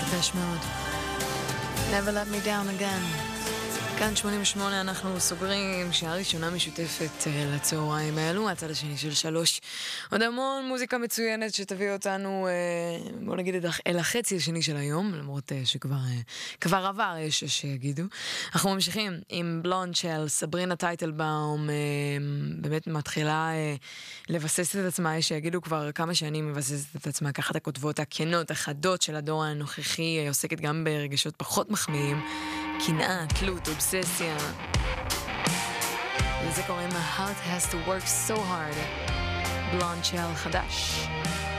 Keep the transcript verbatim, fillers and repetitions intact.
דפש מאוד. Never let me down again. כאן שמונים ושמונה אנחנו סוגרים שעה ראשונה משותפת uh, לצהריים האלו, הצד השני של שלוש. עוד המון מוזיקה מצוינת שתביא אותנו, uh, בוא נגיד אל החצי השני של היום, למרות uh, שכבר uh, כבר עבר, יש שיגידו. אנחנו ממשיכים עם בלונד של סברינה טייטלבאום, uh, באמת מתחילה uh, לבסס את עצמה, יש שיגידו כבר כמה שנים מבססת את עצמה, ככה את הכותבות הכנות, החדות של הדור הנוכחי, היא עוסקת גם ברגשות פחות מחמיאים, קנאה, תלות, אובססיה. לזה קוראים A Heart Has to Work So Hard. בלונד של חדש.